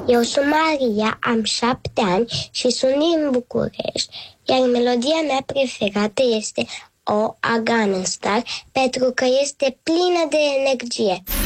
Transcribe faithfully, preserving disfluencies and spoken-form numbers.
Eu sunt Maria, am șapte ani și sunt din București, iar melodia mea preferată este O Afghanistan, pentru că este plină de energie.